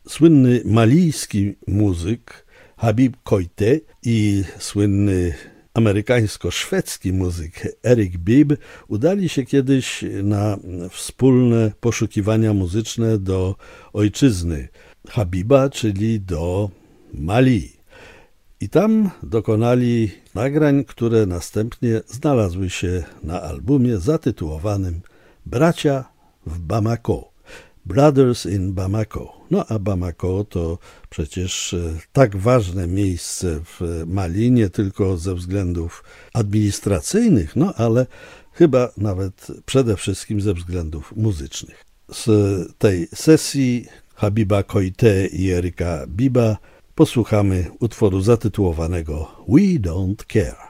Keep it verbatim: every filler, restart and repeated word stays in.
Słynny malijski muzyk Habib Koité i słynny amerykańsko-szwedzki muzyk Eric Bibb udali się kiedyś na wspólne poszukiwania muzyczne do ojczyzny Habiba, czyli do Mali. I tam dokonali nagrań, które następnie znalazły się na albumie zatytułowanym Bracia w Bamako. Brothers in Bamako. No a Bamako to przecież tak ważne miejsce w Mali, nie tylko ze względów administracyjnych, no ale chyba nawet przede wszystkim ze względów muzycznych. Z tej sesji Habiba Koité i Erika Bibba posłuchamy utworu zatytułowanego We Don't Care.